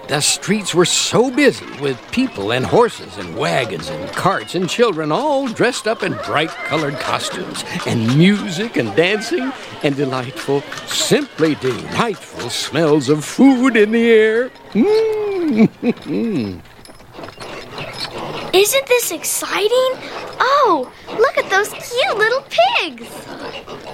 The streets were so busy with people and horses and wagons and carts and children all dressed up in bright-colored costumes and music and dancing and delightful, simply delightful smells of food in the air. Isn't this exciting? Oh, look at those cute little pigs.